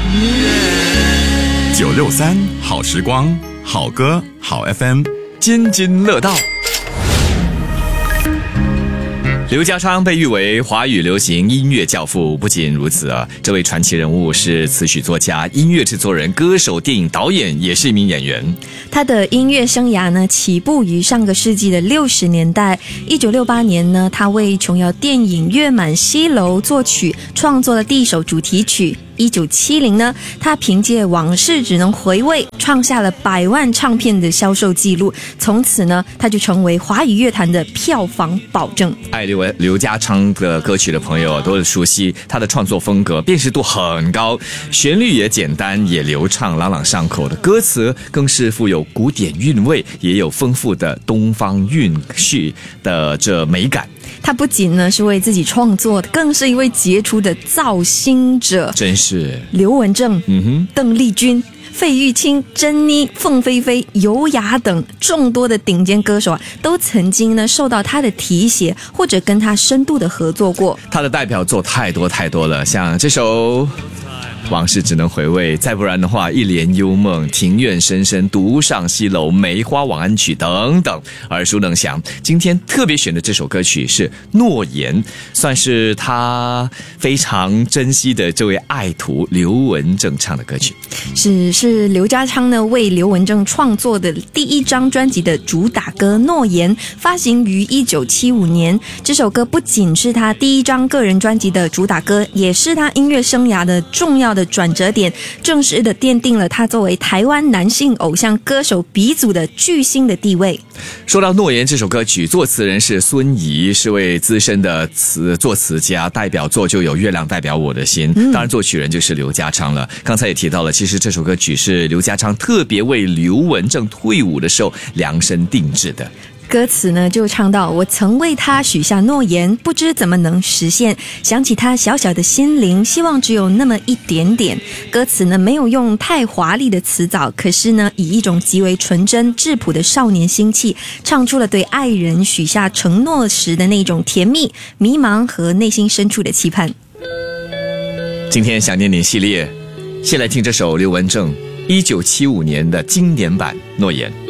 963好时光，好歌好 FM， 津津乐道。刘家昌被誉为华语流行音乐教父，不仅如此这位传奇人物是词曲作家、音乐制作人、歌手、电影导演，也是一名演员。 他的音乐生涯呢，起步于上个世纪的60年代。1968年呢，他为琼瑶电影《月满西楼》作曲，创作了第一首主题曲。1970呢，他凭借《往事只能回味》创下了100万唱片的销售记录，从此呢，他就成为华语乐坛的票房保证。 爱刘家昌的歌曲的朋友都熟悉他的创作风格，辨识度很高，旋律也简单也流畅，朗朗上口的歌词更是富有古典韵味，也有丰富的东方韵序的这美感。 他不仅呢是为自己创作，更是一位杰出的造星者， 真是刘文正、邓丽君、费玉清、珍妮、凤飞飞、尤雅等众多的顶尖歌手都曾经呢受到他的提携，或者跟他深度的合作过。 他的代表作太多了，像这首往事只能回味，再不然的话一帘幽梦、庭院深深、独上西楼、梅花晚安曲等等，耳熟能详。今天特别选的这首歌曲是诺言，算是他非常珍惜的这位爱徒刘文正唱的歌曲。 是刘家昌呢为刘文正创作的第一张专辑的主打歌《诺言》，发行于1975年。这首歌不仅是他第一张个人专辑的主打歌，也是他音乐生涯的重要的转折点，正式的奠定了他作为台湾男性偶像歌手鼻祖的巨星的地位。 说到《诺言》这首歌曲，作词人是孙怡，是位资深的作词家，代表作就有《月亮代表我的心》，当然作曲人就是刘家昌了。刚才也提到了，其实这首歌曲是刘家昌特别为刘文正退伍的时候量身定制的。 歌词呢就唱到，我曾为他许下诺言，不知怎么能实现，想起他小小的心灵，希望只有那么一点点。歌词呢没有用太华丽的词藻，可是呢以一种极为纯真质朴的少年心气，唱出了对爱人许下承诺时的那种甜蜜、迷茫和内心深处的期盼。 今天想念你系列，先来听这首刘文正1975年的经典版《诺言》。